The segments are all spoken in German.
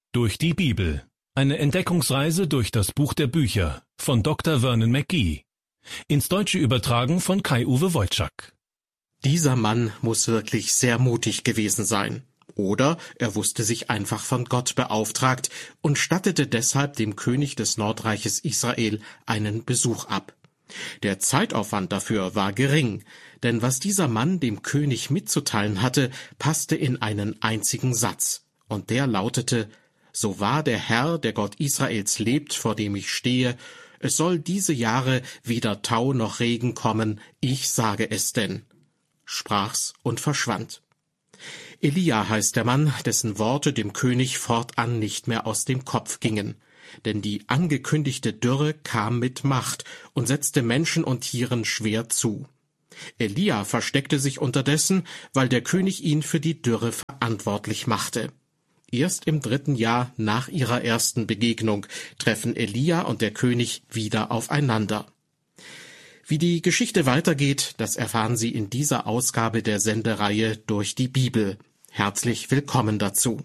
Durch die Bibel. Eine Entdeckungsreise durch das Buch der Bücher von Dr. Vernon McGee. Ins Deutsche übertragen von Kai-Uwe Wojczak. Dieser Mann muss wirklich sehr mutig gewesen sein. Oder er wusste sich einfach von Gott beauftragt und stattete deshalb dem König des Nordreiches Israel einen Besuch ab. Der Zeitaufwand dafür war gering, denn was dieser Mann dem König mitzuteilen hatte, passte in einen einzigen Satz. Und der lautete: So wahr der Herr, der Gott Israels lebt, vor dem ich stehe, es soll diese Jahre weder Tau noch Regen kommen, ich sage es denn. Sprach's und verschwand. Elia heißt der Mann, dessen Worte dem König fortan nicht mehr aus dem Kopf gingen. Denn die angekündigte Dürre kam mit Macht und setzte Menschen und Tieren schwer zu. Elia versteckte sich unterdessen, weil der König ihn für die Dürre verantwortlich machte. Erst im 3. Jahr nach ihrer ersten Begegnung treffen Elia und der König wieder aufeinander. Wie die Geschichte weitergeht, das erfahren Sie in dieser Ausgabe der Sendereihe Durch die Bibel. Herzlich willkommen dazu.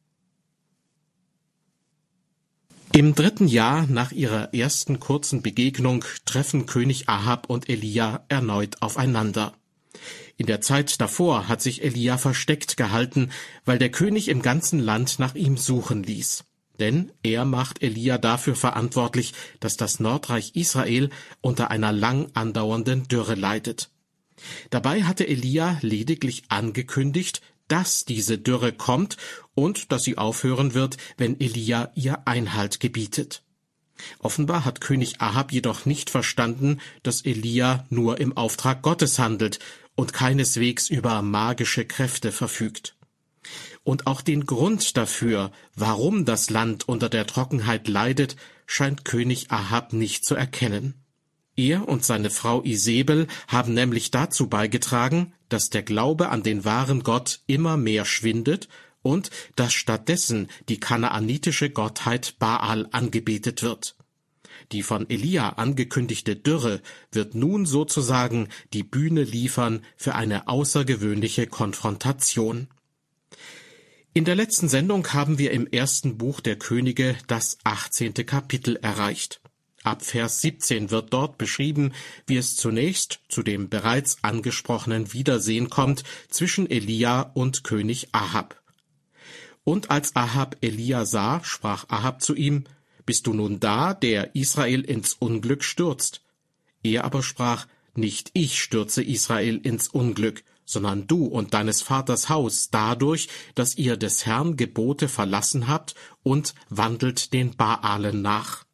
Im 3. Jahr nach ihrer ersten kurzen Begegnung treffen König Ahab und Elia erneut aufeinander. In der Zeit davor hat sich Elia versteckt gehalten, weil der König im ganzen Land nach ihm suchen ließ. Denn er macht Elia dafür verantwortlich, dass das Nordreich Israel unter einer lang andauernden Dürre leidet. Dabei hatte Elia lediglich angekündigt, dass diese Dürre kommt und dass sie aufhören wird, wenn Elia ihr Einhalt gebietet. Offenbar hat König Ahab jedoch nicht verstanden, dass Elia nur im Auftrag Gottes handelt und keineswegs über magische Kräfte verfügt. Und auch den Grund dafür, warum das Land unter der Trockenheit leidet, scheint König Ahab nicht zu erkennen. Er und seine Frau Isebel haben nämlich dazu beigetragen, dass der Glaube an den wahren Gott immer mehr schwindet und dass stattdessen die kanaanitische Gottheit Baal angebetet wird. Die von Elia angekündigte Dürre wird nun sozusagen die Bühne liefern für eine außergewöhnliche Konfrontation. In der letzten Sendung haben wir im 1. Buch der Könige das 18. Kapitel erreicht. Ab Vers 17 wird dort beschrieben, wie es zunächst zu dem bereits angesprochenen Wiedersehen kommt zwischen Elia und König Ahab. Und als Ahab Elia sah, sprach Ahab zu ihm: Bist du nun da, der Israel ins Unglück stürzt? Er aber sprach: Nicht ich stürze Israel ins Unglück, sondern du und deines Vaters Haus dadurch, dass ihr des Herrn Gebote verlassen habt und wandelt den Baalen nach.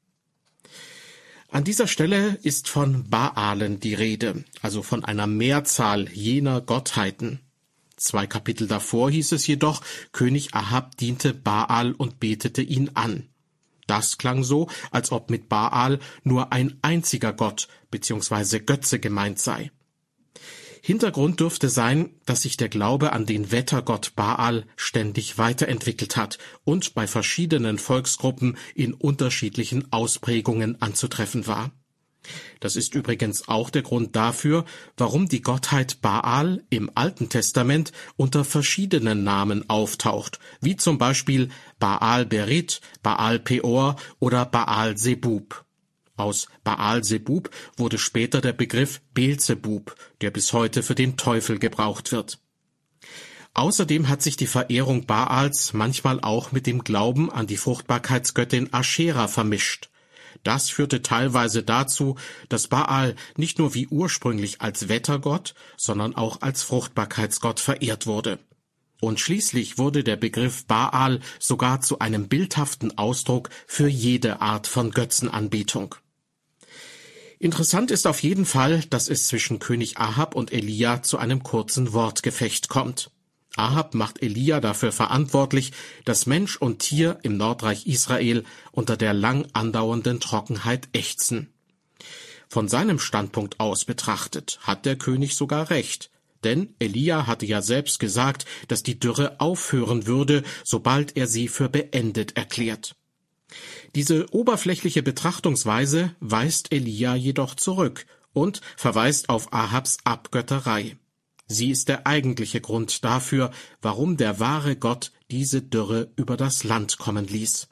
An dieser Stelle ist von Baalen die Rede, also von einer Mehrzahl jener Gottheiten. 2 Kapitel davor hieß es jedoch, König Ahab diente Baal und betete ihn an. Das klang so, als ob mit Baal nur ein einziger Gott bzw. Götze gemeint sei. Hintergrund dürfte sein, dass sich der Glaube an den Wettergott Baal ständig weiterentwickelt hat und bei verschiedenen Volksgruppen in unterschiedlichen Ausprägungen anzutreffen war. Das ist übrigens auch der Grund dafür, warum die Gottheit Baal im Alten Testament unter verschiedenen Namen auftaucht, wie zum Beispiel Baal Berit, Baal Peor oder Baal Zebub. Aus Baal Zebub wurde später der Begriff Beelzebub, der bis heute für den Teufel gebraucht wird. Außerdem hat sich die Verehrung Baals manchmal auch mit dem Glauben an die Fruchtbarkeitsgöttin Aschera vermischt. Das führte teilweise dazu, dass Baal nicht nur wie ursprünglich als Wettergott, sondern auch als Fruchtbarkeitsgott verehrt wurde. Und schließlich wurde der Begriff Baal sogar zu einem bildhaften Ausdruck für jede Art von Götzenanbetung. Interessant ist auf jeden Fall, dass es zwischen König Ahab und Elia zu einem kurzen Wortgefecht kommt. Ahab macht Elia dafür verantwortlich, dass Mensch und Tier im Nordreich Israel unter der lang andauernden Trockenheit ächzen. Von seinem Standpunkt aus betrachtet hat der König sogar recht, denn Elia hatte ja selbst gesagt, dass die Dürre aufhören würde, sobald er sie für beendet erklärt. Diese oberflächliche Betrachtungsweise weist Elia jedoch zurück und verweist auf Ahabs Abgötterei. Sie ist der eigentliche Grund dafür, warum der wahre Gott diese Dürre über das Land kommen ließ.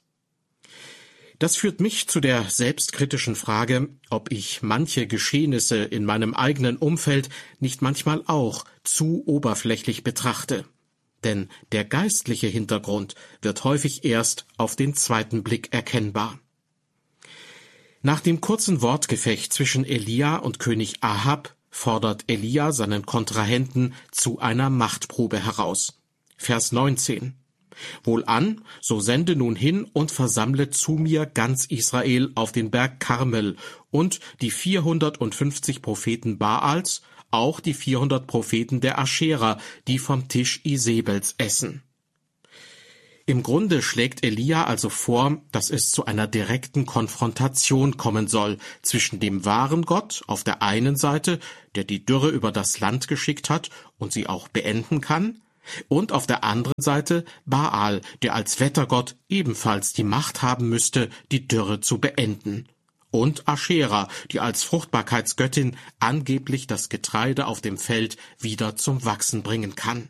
Das führt mich zu der selbstkritischen Frage, ob ich manche Geschehnisse in meinem eigenen Umfeld nicht manchmal auch zu oberflächlich betrachte. Denn der geistliche Hintergrund wird häufig erst auf den zweiten Blick erkennbar. Nach dem kurzen Wortgefecht zwischen Elia und König Ahab fordert Elia seinen Kontrahenten zu einer Machtprobe heraus. Vers 19. Wohlan, so sende nun hin und versammle zu mir ganz Israel auf den Berg Karmel und die 450 Propheten Baals, auch die 400 Propheten der Aschera, die vom Tisch Isebels essen. Im Grunde schlägt Elia also vor, dass es zu einer direkten Konfrontation kommen soll zwischen dem wahren Gott auf der einen Seite, der die Dürre über das Land geschickt hat und sie auch beenden kann, und auf der anderen Seite Baal, der als Wettergott ebenfalls die Macht haben müsste, die Dürre zu beenden. Und Aschera, die als Fruchtbarkeitsgöttin angeblich das Getreide auf dem Feld wieder zum Wachsen bringen kann.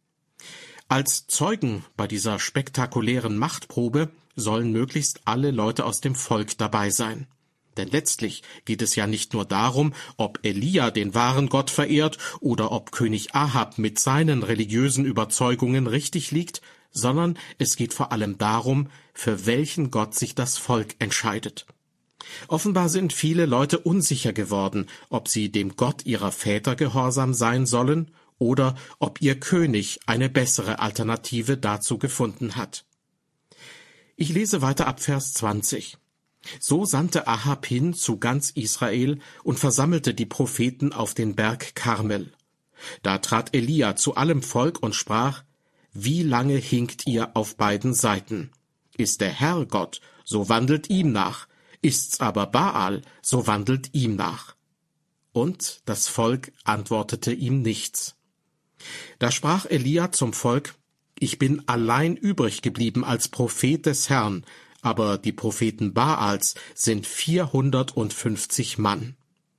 Als Zeugen bei dieser spektakulären Machtprobe sollen möglichst alle Leute aus dem Volk dabei sein. Denn letztlich geht es ja nicht nur darum, ob Elia den wahren Gott verehrt oder ob König Ahab mit seinen religiösen Überzeugungen richtig liegt, sondern es geht vor allem darum, für welchen Gott sich das Volk entscheidet. Offenbar sind viele Leute unsicher geworden, ob sie dem Gott ihrer Väter gehorsam sein sollen oder ob ihr König eine bessere Alternative dazu gefunden hat. Ich lese weiter ab Vers 20. So sandte Ahab hin zu ganz Israel und versammelte die Propheten auf den Berg Karmel. Da trat Elia zu allem Volk und sprach: Wie lange hinkt ihr auf beiden Seiten? Ist der Herr Gott, so wandelt ihm nach. Ist's aber Baal, so wandelt ihm nach. Und das Volk antwortete ihm nichts. Da sprach Elia zum Volk: Ich bin allein übrig geblieben als Prophet des Herrn, aber die Propheten Baals sind 450 Mann.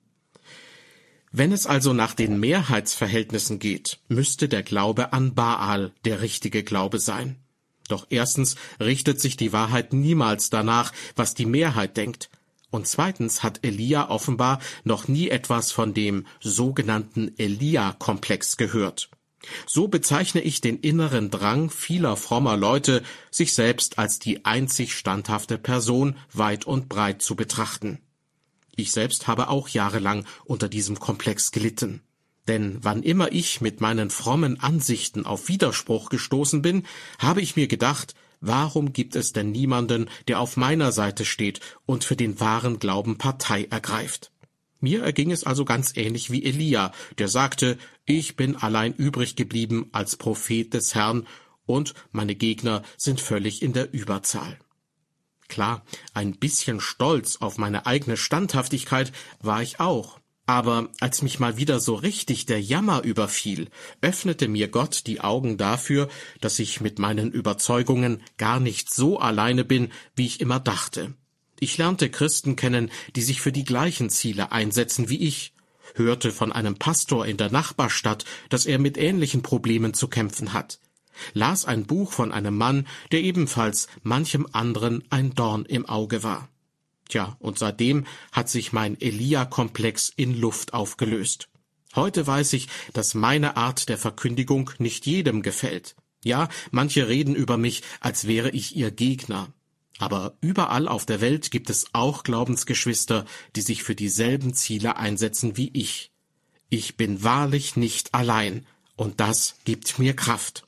Wenn es also nach den Mehrheitsverhältnissen geht, müsste der Glaube an Baal der richtige Glaube sein. Doch erstens richtet sich die Wahrheit niemals danach, was die Mehrheit denkt. Und zweitens hat Elia offenbar noch nie etwas von dem sogenannten Elia-Komplex gehört. So bezeichne ich den inneren Drang vieler frommer Leute, sich selbst als die einzig standhafte Person weit und breit zu betrachten. Ich selbst habe auch jahrelang unter diesem Komplex gelitten. Denn wann immer ich mit meinen frommen Ansichten auf Widerspruch gestoßen bin, habe ich mir gedacht, warum gibt es denn niemanden, der auf meiner Seite steht und für den wahren Glauben Partei ergreift? Mir erging es also ganz ähnlich wie Elia, der sagte, ich bin allein übrig geblieben als Prophet des Herrn und meine Gegner sind völlig in der Überzahl. Klar, ein bisschen stolz auf meine eigene Standhaftigkeit war ich auch. Aber als mich mal wieder so richtig der Jammer überfiel, öffnete mir Gott die Augen dafür, dass ich mit meinen Überzeugungen gar nicht so alleine bin, wie ich immer dachte. Ich lernte Christen kennen, die sich für die gleichen Ziele einsetzen wie ich, hörte von einem Pastor in der Nachbarstadt, dass er mit ähnlichen Problemen zu kämpfen hat, las ein Buch von einem Mann, der ebenfalls manchem anderen ein Dorn im Auge war. Tja, und seitdem hat sich mein Elia-Komplex in Luft aufgelöst. Heute weiß ich, dass meine Art der Verkündigung nicht jedem gefällt. Ja, manche reden über mich, als wäre ich ihr Gegner. Aber überall auf der Welt gibt es auch Glaubensgeschwister, die sich für dieselben Ziele einsetzen wie ich. Ich bin wahrlich nicht allein, und das gibt mir Kraft.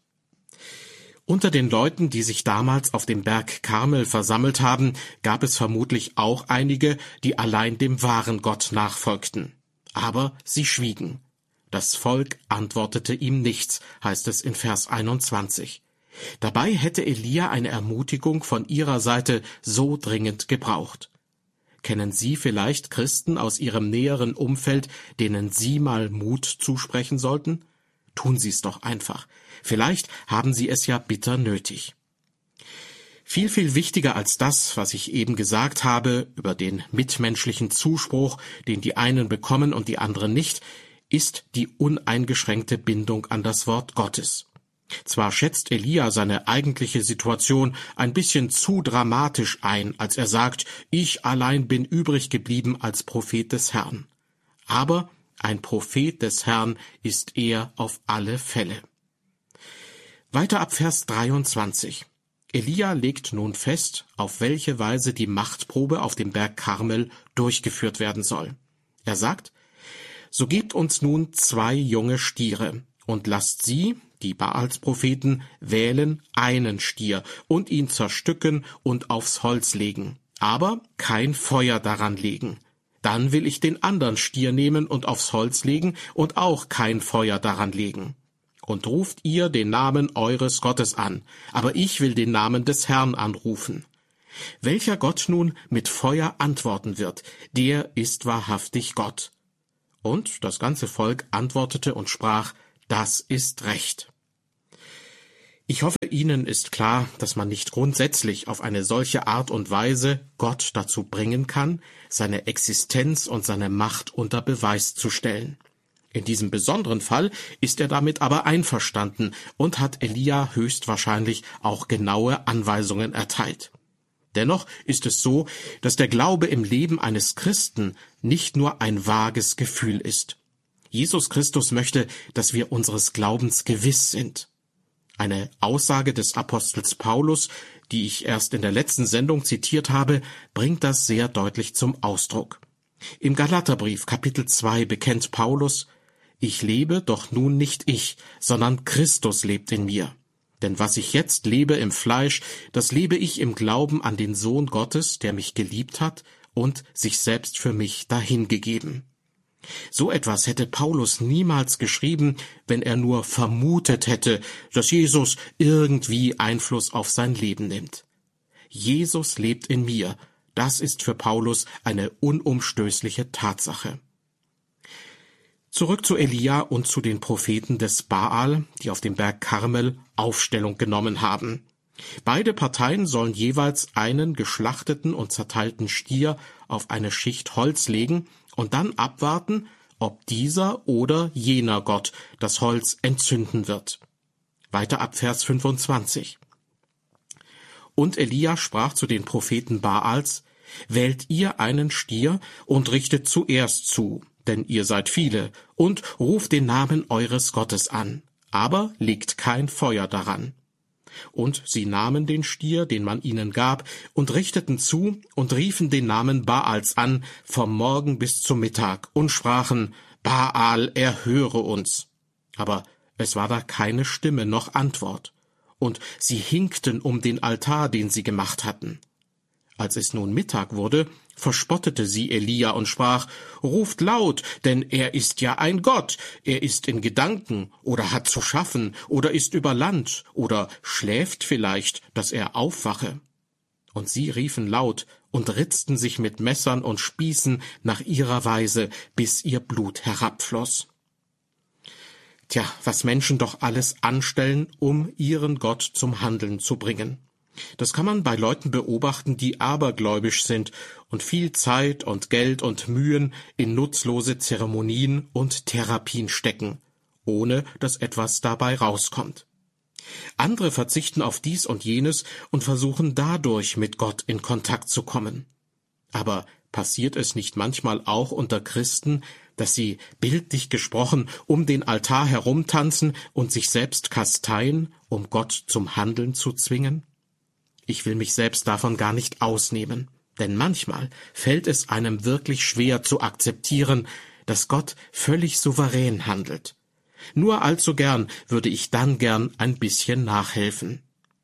Unter den Leuten, die sich damals auf dem Berg Karmel versammelt haben, gab es vermutlich auch einige, die allein dem wahren Gott nachfolgten. Aber sie schwiegen. Das Volk antwortete ihm nichts, heißt es in Vers 21. Dabei hätte Elia eine Ermutigung von ihrer Seite so dringend gebraucht. Kennen Sie vielleicht Christen aus Ihrem näheren Umfeld, denen Sie mal Mut zusprechen sollten? Tun Sie es doch einfach. Vielleicht haben Sie es ja bitter nötig. Viel, viel wichtiger als das, was ich eben gesagt habe, über den mitmenschlichen Zuspruch, den die einen bekommen und die anderen nicht, ist die uneingeschränkte Bindung an das Wort Gottes. Zwar schätzt Elia seine eigentliche Situation ein bisschen zu dramatisch ein, als er sagt, ich allein bin übrig geblieben als Prophet des Herrn. Aber ein Prophet des Herrn ist er auf alle Fälle. Weiter ab Vers 23. Elia legt nun fest, auf welche Weise die Machtprobe auf dem Berg Karmel durchgeführt werden soll. Er sagt, so gebt uns nun 2 junge Stiere und lasst sie, die Baals-Propheten, wählen einen Stier und ihn zerstücken und aufs Holz legen, aber kein Feuer daran legen. Dann will ich den anderen Stier nehmen und aufs Holz legen und auch kein Feuer daran legen. Und ruft ihr den Namen eures Gottes an, aber ich will den Namen des Herrn anrufen. Welcher Gott nun mit Feuer antworten wird, der ist wahrhaftig Gott. Und das ganze Volk antwortete und sprach, das ist recht. Ich hoffe, Ihnen ist klar, dass man nicht grundsätzlich auf eine solche Art und Weise Gott dazu bringen kann, seine Existenz und seine Macht unter Beweis zu stellen. In diesem besonderen Fall ist er damit aber einverstanden und hat Elia höchstwahrscheinlich auch genaue Anweisungen erteilt. Dennoch ist es so, dass der Glaube im Leben eines Christen nicht nur ein vages Gefühl ist. Jesus Christus möchte, dass wir unseres Glaubens gewiss sind. Eine Aussage des Apostels Paulus, die ich erst in der letzten Sendung zitiert habe, bringt das sehr deutlich zum Ausdruck. Im Galaterbrief Kapitel 2 bekennt Paulus, ich lebe, doch nun nicht ich, sondern Christus lebt in mir. Denn was ich jetzt lebe im Fleisch, das lebe ich im Glauben an den Sohn Gottes, der mich geliebt hat und sich selbst für mich dahingegeben. So etwas hätte Paulus niemals geschrieben, wenn er nur vermutet hätte, dass Jesus irgendwie Einfluss auf sein Leben nimmt. Jesus lebt in mir, das ist für Paulus eine unumstößliche Tatsache. Zurück zu Elia und zu den Propheten des Baal, die auf dem Berg Karmel Aufstellung genommen haben. Beide Parteien sollen jeweils einen geschlachteten und zerteilten Stier auf eine Schicht Holz legen und dann abwarten, ob dieser oder jener Gott das Holz entzünden wird. Weiter ab Vers 25. Und Elia sprach zu den Propheten Baals, wählt ihr einen Stier und richtet zuerst zu, denn ihr seid viele, und ruft den Namen eures Gottes an, aber legt kein Feuer daran. Und sie nahmen den Stier, den man ihnen gab, und richteten zu und riefen den Namen Baals an, vom Morgen bis zum Mittag, und sprachen, Baal, erhöre uns. Aber es war da keine Stimme noch Antwort. Und sie hinkten um den Altar, den sie gemacht hatten. Als es nun Mittag wurde, verspottete sie Elia und sprach, ruft laut, denn er ist ja ein Gott, er ist in Gedanken oder hat zu schaffen oder ist über Land oder schläft vielleicht, dass er aufwache. Und sie riefen laut und ritzten sich mit Messern und Spießen nach ihrer Weise, bis ihr Blut herabfloss. Tja, was Menschen doch alles anstellen, um ihren Gott zum Handeln zu bringen. Das kann man bei Leuten beobachten, die abergläubisch sind und viel Zeit und Geld und Mühen in nutzlose Zeremonien und Therapien stecken, ohne dass etwas dabei rauskommt. Andere verzichten auf dies und jenes und versuchen dadurch mit Gott in Kontakt zu kommen. Aber passiert es nicht manchmal auch unter Christen, dass sie, bildlich gesprochen, um den Altar herumtanzen und sich selbst kasteien, um Gott zum Handeln zu zwingen? Ich will mich selbst davon gar nicht ausnehmen, denn manchmal fällt es einem wirklich schwer zu akzeptieren, dass Gott völlig souverän handelt. Nur allzu gern würde ich dann gern ein bisschen nachhelfen.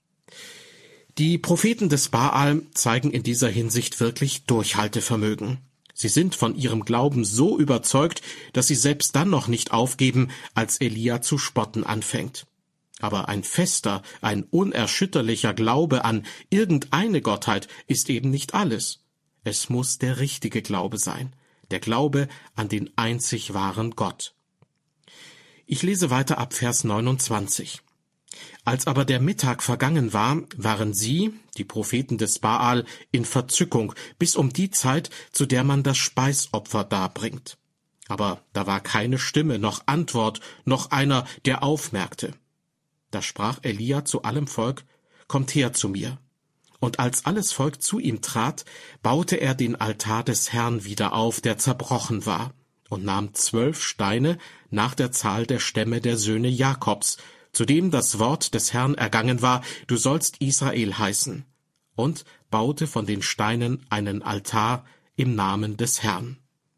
Die Propheten des Baal zeigen in dieser Hinsicht wirklich Durchhaltevermögen. Sie sind von ihrem Glauben so überzeugt, dass sie selbst dann noch nicht aufgeben, als Elia zu spotten anfängt. Aber ein fester, ein unerschütterlicher Glaube an irgendeine Gottheit ist eben nicht alles. Es muss der richtige Glaube sein, der Glaube an den einzig wahren Gott. Ich lese weiter ab Vers 29. Als aber der Mittag vergangen war, waren sie, die Propheten des Baal, in Verzückung, bis um die Zeit, zu der man das Speisopfer darbringt. Aber da war keine Stimme, noch Antwort, noch einer, der aufmerkte. Da sprach Elia zu allem Volk: Kommt her zu mir. Und als alles Volk zu ihm trat, baute er den Altar des Herrn wieder auf, der zerbrochen war, und nahm 12 Steine nach der Zahl der Stämme der Söhne Jakobs, zu dem das Wort des Herrn ergangen war: Du sollst Israel heißen, und baute von den Steinen einen Altar im Namen des Herrn.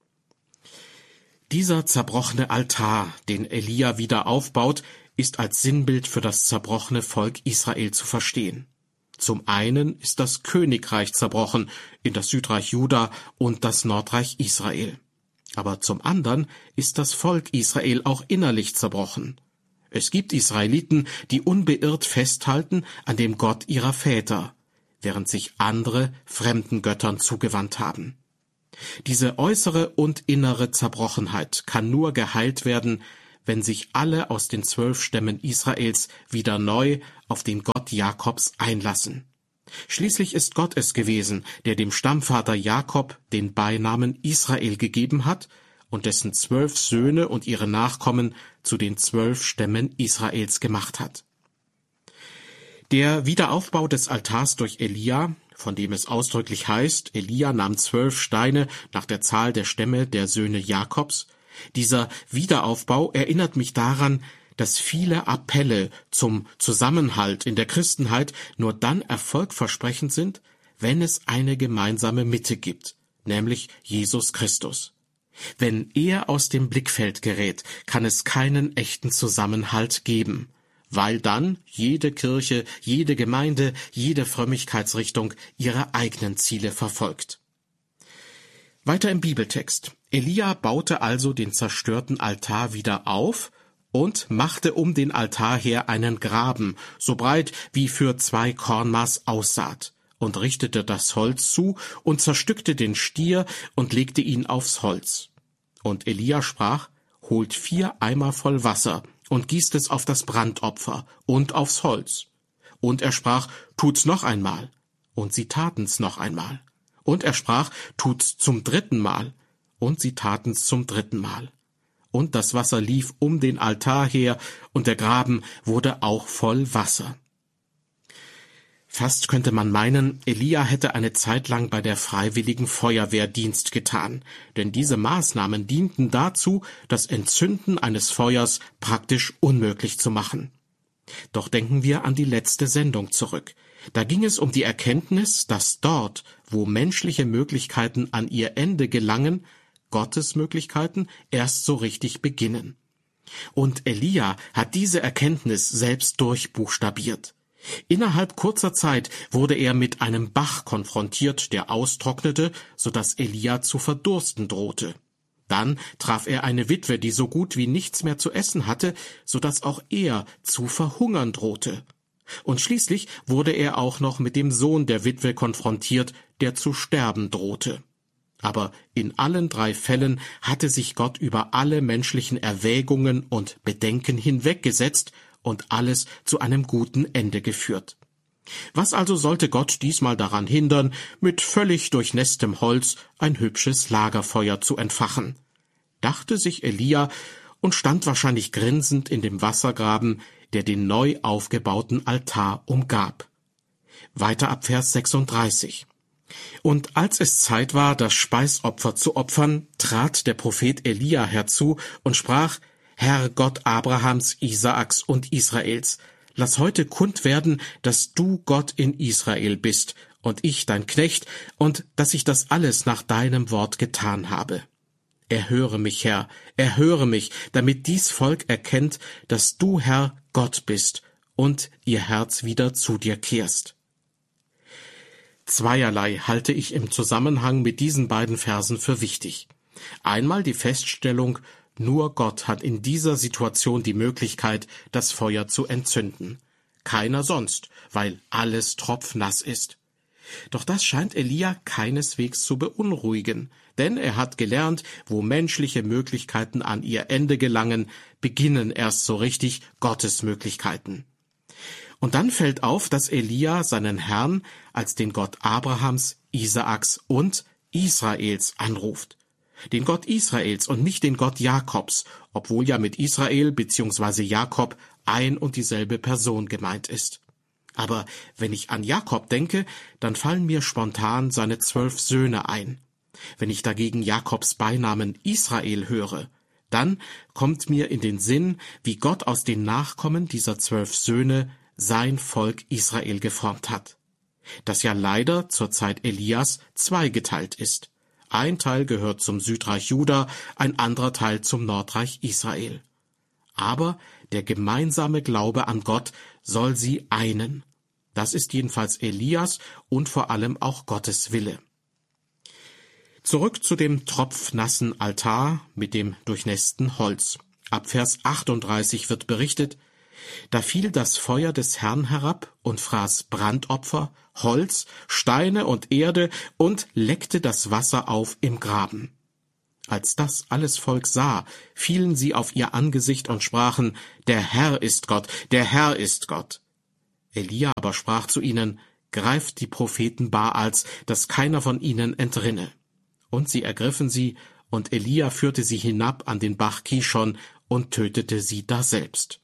Dieser zerbrochene Altar, den Elia wieder aufbaut, ist als Sinnbild für das zerbrochene Volk Israel zu verstehen. Zum einen ist das Königreich zerbrochen in das Südreich Juda und das Nordreich Israel. Aber zum anderen ist das Volk Israel auch innerlich zerbrochen. Es gibt Israeliten, die unbeirrt festhalten an dem Gott ihrer Väter, während sich andere fremden Göttern zugewandt haben. Diese äußere und innere Zerbrochenheit kann nur geheilt werden, wenn sich alle aus den 12 Stämmen Israels wieder neu auf den Gott Jakobs einlassen. Schließlich ist Gott es gewesen, der dem Stammvater Jakob den Beinamen Israel gegeben hat und dessen 12 Söhne und ihre Nachkommen zu den 12 Stämmen Israels gemacht hat. Der Wiederaufbau des Altars durch Elia, von dem es ausdrücklich heißt, Elia nahm 12 Steine nach der Zahl der Stämme der Söhne Jakobs, dieser Wiederaufbau erinnert mich daran, dass viele Appelle zum Zusammenhalt in der Christenheit nur dann erfolgversprechend sind, wenn es eine gemeinsame Mitte gibt, nämlich Jesus Christus. Wenn er aus dem Blickfeld gerät, kann es keinen echten Zusammenhalt geben, weil dann jede Kirche, jede Gemeinde, jede Frömmigkeitsrichtung ihre eigenen Ziele verfolgt. Weiter im Bibeltext. Elia baute also den zerstörten Altar wieder auf und machte um den Altar her einen Graben, so breit wie für 2 Kornmaß Aussaat, und richtete das Holz zu und zerstückte den Stier und legte ihn aufs Holz. Und Elia sprach: Holt 4 Eimer voll Wasser und gießt es auf das Brandopfer und aufs Holz. Und er sprach: Tut's noch einmal. Und sie taten's noch einmal. Und er sprach: Tut's zum 3. Mal. Und sie taten's zum 3. Mal. Und das Wasser lief um den Altar her, und der Graben wurde auch voll Wasser. Fast könnte man meinen, Elia hätte eine Zeit lang bei der Freiwilligen Feuerwehr Dienst getan, denn diese Maßnahmen dienten dazu, das Entzünden eines Feuers praktisch unmöglich zu machen. Doch denken wir an die letzte Sendung zurück. Da ging es um die Erkenntnis, dass dort, wo menschliche Möglichkeiten an ihr Ende gelangen, Gottes Möglichkeiten erst so richtig beginnen. Und Elia hat diese Erkenntnis selbst durchbuchstabiert. Innerhalb kurzer Zeit wurde er mit einem Bach konfrontiert, der austrocknete, sodass Elia zu verdursten drohte. Dann traf er eine Witwe, die so gut wie nichts mehr zu essen hatte, sodass auch er zu verhungern drohte. Und schließlich wurde er auch noch mit dem Sohn der Witwe konfrontiert, der zu sterben drohte. Aber in allen 3 Fällen hatte sich Gott über alle menschlichen Erwägungen und Bedenken hinweggesetzt und alles zu einem guten Ende geführt. Was also sollte Gott diesmal daran hindern, mit völlig durchnässtem Holz ein hübsches Lagerfeuer zu entfachen? Dachte sich Elia und stand wahrscheinlich grinsend in dem Wassergraben, der den neu aufgebauten Altar umgab. Weiter ab Vers 36. Und als es Zeit war, das Speisopfer zu opfern, trat der Prophet Elia herzu und sprach: Herr Gott Abrahams, Isaaks und Israels, lass heute kund werden, dass du Gott in Israel bist und ich dein Knecht, und dass ich das alles nach deinem Wort getan habe. Erhöre mich, Herr, erhöre mich, damit dies Volk erkennt, dass du, Herr, Gott bist und ihr Herz wieder zu dir kehrst. Zweierlei halte ich im Zusammenhang mit diesen beiden Versen für wichtig. Einmal die Feststellung, nur Gott hat in dieser Situation die Möglichkeit, das Feuer zu entzünden. Keiner sonst, weil alles tropfnass ist. Doch das scheint Elia keineswegs zu beunruhigen, denn er hat gelernt, wo menschliche Möglichkeiten an ihr Ende gelangen, beginnen erst so richtig Gottes Möglichkeiten. Und dann fällt auf, dass Elia seinen Herrn als den Gott Abrahams, Isaaks und Israels anruft. den Gott Israels und nicht den Gott Jakobs, obwohl ja mit Israel bzw. Jakob ein und dieselbe Person gemeint ist. Aber wenn ich an Jakob denke, dann fallen mir spontan seine 12 Söhne ein. Wenn ich dagegen Jakobs Beinamen Israel höre, dann kommt mir in den Sinn, wie Gott aus den Nachkommen dieser 12 Söhne sein Volk Israel geformt hat, das ja leider zur Zeit Elias zweigeteilt ist. Ein Teil gehört zum Südreich Juda, ein anderer Teil zum Nordreich Israel. Aber der gemeinsame Glaube an Gott soll sie einen. Das ist jedenfalls Elias und vor allem auch Gottes Wille. Zurück zu dem tropfnassen Altar mit dem durchnässten Holz. Ab Vers 38 wird berichtet: Da fiel das Feuer des Herrn herab und fraß Brandopfer, Holz, Steine und Erde und leckte das Wasser auf im Graben. Als das alles Volk sah, fielen sie auf ihr Angesicht und sprachen: Der Herr ist Gott, der Herr ist Gott. Elia aber sprach zu ihnen: Greift die Propheten Baals, dass keiner von ihnen entrinne. Und sie ergriffen sie, und Elia führte sie hinab an den Bach Kishon und tötete sie daselbst.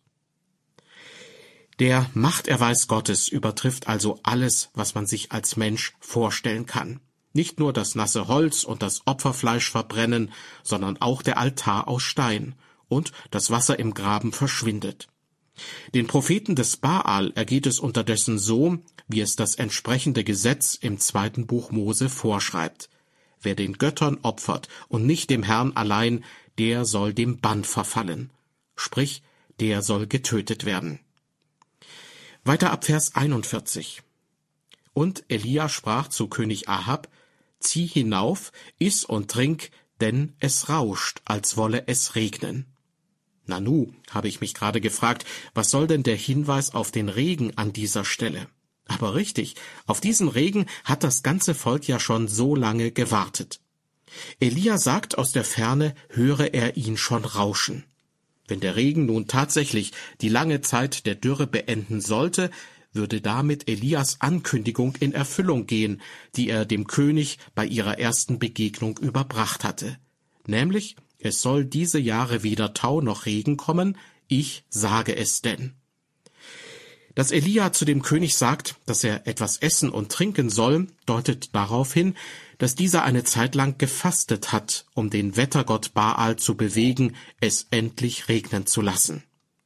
Der Machterweis Gottes übertrifft also alles, was man sich als Mensch vorstellen kann. Nicht nur das nasse Holz und das Opferfleisch verbrennen, sondern auch der Altar aus Stein, und das Wasser im Graben verschwindet. Den Propheten des Baal ergeht es unterdessen so, wie es das entsprechende Gesetz im 2. Buch Mose vorschreibt. Wer den Göttern opfert und nicht dem Herrn allein, der soll dem Bann verfallen. Sprich, der soll getötet werden. Weiter ab Vers 41. Und Elia sprach zu König Ahab: Zieh hinauf, iss und trink, denn es rauscht, als wolle es regnen. Nanu, habe ich mich gerade gefragt, was soll denn der Hinweis auf den Regen an dieser Stelle? Aber richtig, auf diesen Regen hat das ganze Volk ja schon so lange gewartet. Elia sagt aus der Ferne, höre er ihn schon rauschen. Wenn der Regen nun tatsächlich die lange Zeit der Dürre beenden sollte, würde damit Elias Ankündigung in Erfüllung gehen, die er dem König bei ihrer ersten Begegnung überbracht hatte. Nämlich, es soll diese Jahre weder Tau noch Regen kommen, ich sage es denn. Dass Elia zu dem König sagt, dass er etwas essen und trinken soll, deutet darauf hin, dass dieser eine Zeit lang gefastet hat, um den Wettergott Baal zu bewegen, es endlich regnen zu lassen.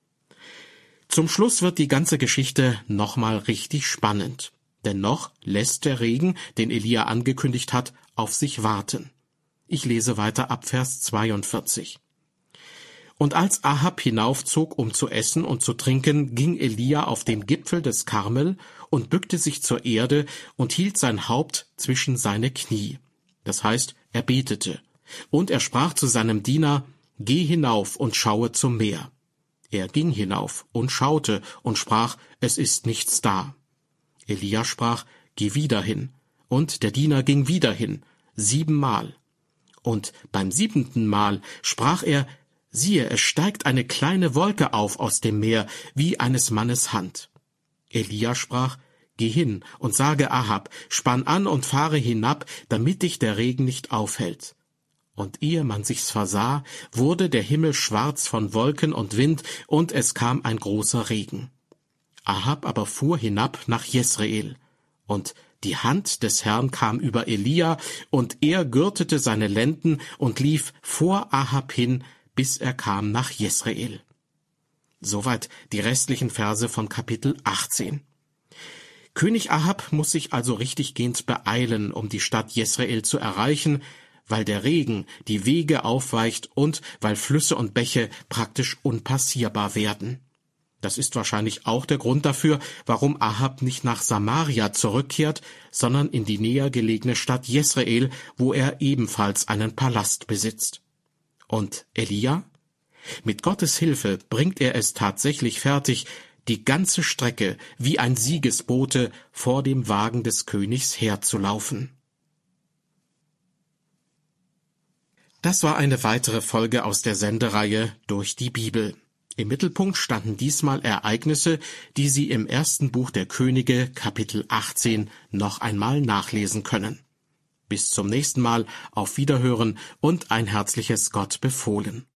Zum Schluss wird die ganze Geschichte nochmal richtig spannend. Denn noch lässt der Regen, den Elia angekündigt hat, auf sich warten. Ich lese weiter ab Vers 42. Und als Ahab hinaufzog, um zu essen und zu trinken, ging Elia auf den Gipfel des Karmel und bückte sich zur Erde und hielt sein Haupt zwischen seine Knie. Das heißt, er betete. Und er sprach zu seinem Diener: Geh hinauf und schaue zum Meer. Er ging hinauf und schaute und sprach: Es ist nichts da. Elia sprach: Geh wieder hin. Und der Diener ging wieder hin, 7-mal. Und beim 7. Mal sprach er: Siehe, es steigt eine kleine Wolke auf aus dem Meer, wie eines Mannes Hand. Elia sprach: Geh hin und sage Ahab, spann an und fahre hinab, damit dich der Regen nicht aufhält. Und ehe man sich's versah, wurde der Himmel schwarz von Wolken und Wind, und es kam ein großer Regen. Ahab aber fuhr hinab nach Jesreel. Und die Hand des Herrn kam über Elia, und er gürtete seine Lenden und lief vor Ahab hin, bis er kam nach Jesreel. Soweit die restlichen Verse von Kapitel 18. König Ahab muss sich also richtiggehend beeilen, um die Stadt Jesreel zu erreichen, weil der Regen die Wege aufweicht und weil Flüsse und Bäche praktisch unpassierbar werden. Das ist wahrscheinlich auch der Grund dafür, warum Ahab nicht nach Samaria zurückkehrt, sondern in die näher gelegene Stadt Jesreel, wo er ebenfalls einen Palast besitzt. Und Elia? Mit Gottes Hilfe bringt er es tatsächlich fertig, die ganze Strecke wie ein Siegesbote vor dem Wagen des Königs herzulaufen. Das war eine weitere Folge aus der Sendereihe Durch die Bibel. Im Mittelpunkt standen diesmal Ereignisse, die Sie im 1. Buch der Könige, Kapitel 18, noch einmal nachlesen können. Bis zum nächsten Mal, auf Wiederhören und ein herzliches Gott befohlen.